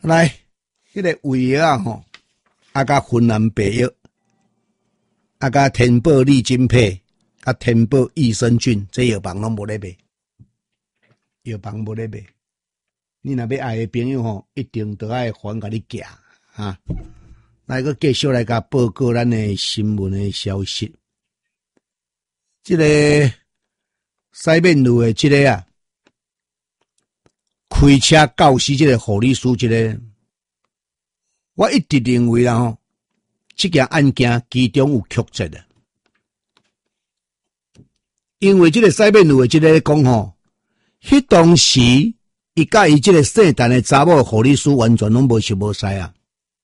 来，迄个胃药啊吼，啊甲芬兰白药，啊甲天宝利金配，啊天宝益生菌，这药房拢无咧卖，药房无咧卖。你若要爱的朋友吼，一定都爱还甲你寄啊！来个继续来甲报告咱的新闻的消息。这个西面路的这个啊，开车告死这个护理师这个，我一直认为啦吼，这件案件其中有曲折的，因为这个西面路的这个讲吼，迄当时。伊甲伊即个姓陈的查某护理师完全拢无熟无识啊！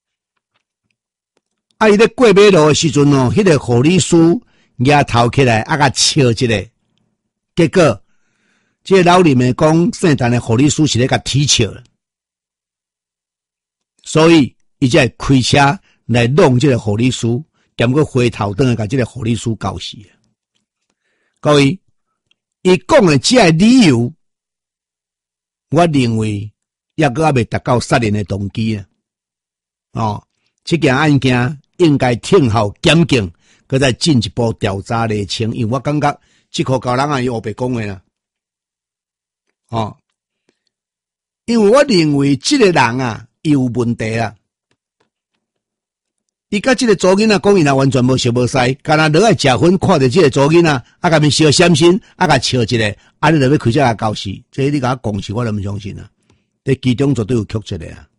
啊，伊咧过马路的时阵哦，迄个护理师举头起来啊，甲笑一个，结果即个老林的讲姓陈的护理师是咧甲踢笑，所以伊才开车来弄即个护理师，兼个回头转来甲即个护理师搞死。各位，伊讲的即个理由。我认为抑阁还未达到杀人的动机啊！哦，这件案件应该听候检警，搁再进一步调查厘清。因为我感觉这个高人啊，伊黑白讲的啦。哦，因为我认为这个人啊，伊有问题啦。伊甲这个祖囡仔讲，伊若完全无熟无识，干那落来食薰，看着这个祖囡仔，啊，甲面小闪身，啊，甲笑一个，啊，你就要开车来搞死，这你甲我讲是我都唔相信啊！这其中绝对有曲折的啊！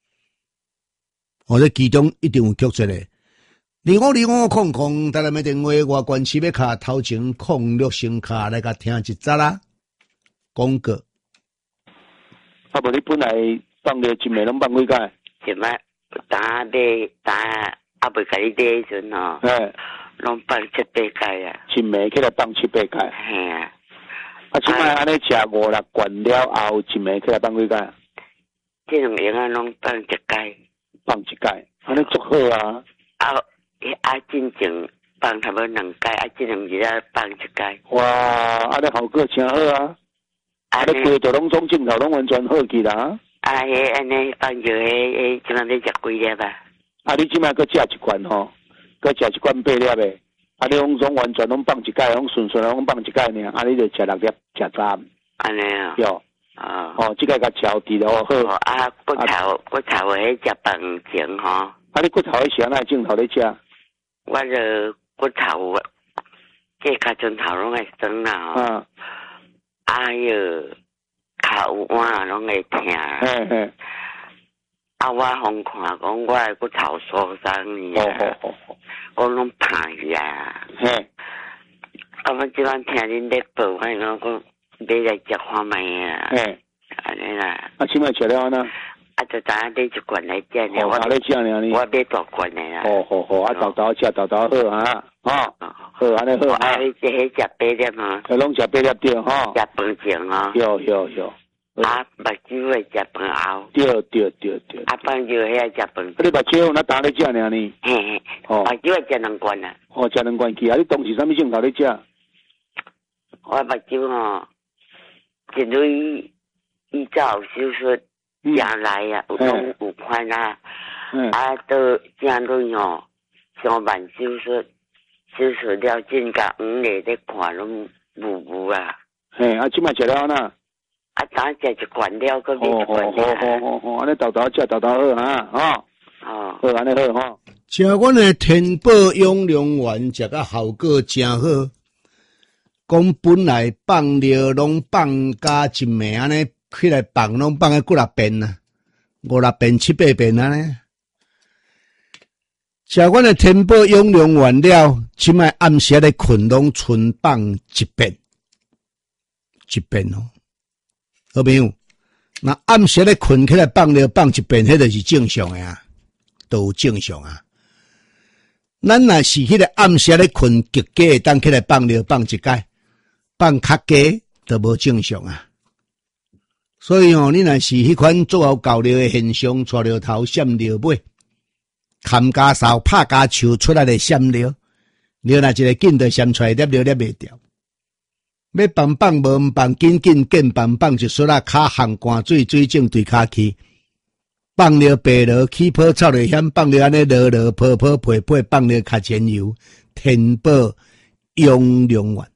这其中一定有曲折的。0505空空，台南的电话外关市要卡头前06声卡来甲听一则啦，广告。 啊，无你本来放了一暝拢放几届？ 一暝啊，未甲你第一阵哦，拢放7、8届啊， 一暝起来放7、8届。 嘿啊， 啊，即摆安尼食5、6罐了后，一暝起来放几届？ 这两样啊，拢放1届， 放1届，安尼足好啊。 进前放差不多2届，这2日啊放1届。 哇，安尼效果真好啊！安尼规条拢总镜头拢完全好去啦。 安尼放就即摆要食几粒啊？ 啊，你即摆搁食1罐吼，搁食1罐8粒的，啊，你拢完全拢放1届，拢顺拢放1届尔，啊，你就食6粒，食3。 安尼啊？ 有。哦，即个甲调治了好。 啊，骨头迄食饭前吼。 啊，你骨头迄时安那镜头咧食？ 我就骨头，这脚趾头拢会酸啦吼。脚有碗拢会疼。 嘿。 啊，我方看讲我的骨头受伤尔，我拢怕去啊。 嘿。 啊，我即晚听恁咧报，我讲要来食看卖啊。 嘿。 安尼啦。 啊，即摆食了安那？ 啊，就当买一罐来食呢。 我咧食呢你。 我买大罐的啦。 好，啊，豆豆食豆豆好啊，好，安尼好啊。 你这迄食8粒吗？ 拢食8粒对吼。 食饭前哦。 有。 啊，目睭会食饭后。 对。 啊，饭就遐食饭。 你目睭那当咧食呢你？ 嘿。目睭会食2罐啊。 食2罐去啊！你当时啥物镜头咧食？ 我目睭吼，因为伊早手术。正来啊，有款啊，到正累吼，上万手术了，真甲5日咧看拢无啊。 嘿，啊，即摆食了安那？ 啊，当食1罐了，搁买1罐了。 好，安尼豆豆食豆豆好啊，好，安尼好吼。 食阮的天宝养龙丸，食甲效果真好。讲本来放料拢放加一暝安尼。起来放拢放个几6遍啊，5、6遍、7、8遍啊呢。食阮的天宝养龙丸了，即摆暗时咧困拢剩放1遍哦。好朋友，那暗时咧困起来放了放1遍，迄就是正常的啊，都有正常啊。咱若是迄个暗时咧困极假，当起来放了放1届，放较假都无正常啊。所以你若是迄款做后搞料的现象，带着头闪着尾，砍家扫拍家树出来的闪料，料若一个紧就闪出来，粒袂掉。要放无放紧见放一撮啊，骹烘干水正对骹去， 放了白螺起泡臭落险，放了安尼螺螺泡泡配配，放了卡钱油，天宝永良丸。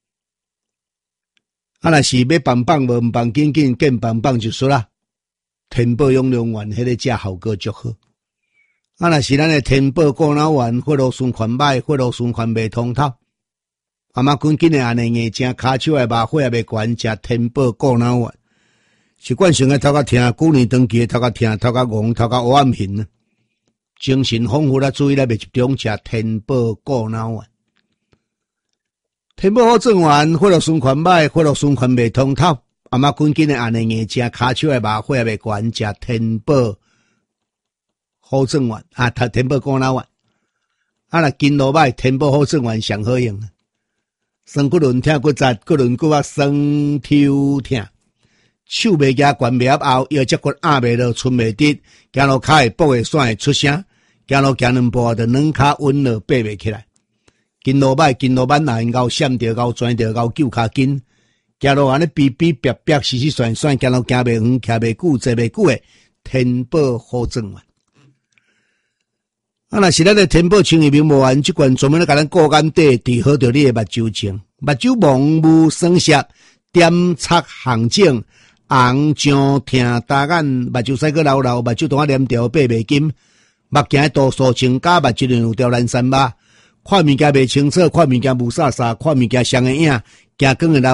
啊，若是要棒棒无棒紧紧见棒棒就说啦。天宝永良丸迄个食效果足好。啊，若是咱的天宝过脑丸、血路循环歹、血路循环袂通透，阿妈紧紧的安尼硬正骹手的麻火也袂悬，食天宝过脑丸。习惯性的头壳疼，旧年长期的头壳疼，头壳戆，头壳黑暗hình，精神丰富啦，注意力袂集中，食天宝过脑丸。天宝好转丸，血路循环歹，血路循环袂通透，阿妈紧紧的安尼硬正骹手的麻火也袂悬，食天宝好转丸啊，天宝过脑丸。啊，若筋络歹，天宝好转丸上好用。酸骨轮疼骨折，骨轮骨啊酸抽疼。手袂夹，拳袂压后，腰脊骨压袂落，伸袂直，行路骹会跛会甩会出声，行路行两步就软骹稳了，爬袂起来。筋络歹，筋络板若因够闪着够转着够救骹筋，行路安尼逼逼逼逼，死死甩甩，行路行袂远，徛袂久，坐袂久诶，天宝好转丸。啊，若是咱的天宝清液明目丸，即罐专门咧甲咱固眼底，治好着你的目睭症，目睭蒙雾酸涩，点擦红肿。红肿疼大眼，目睭使个流流，目睭同啊黏条爬袂紧，目镜度数增加，目睭有条蓝山疤，看物件袂清楚，看物件雾煞煞，看物件双眼影，行光的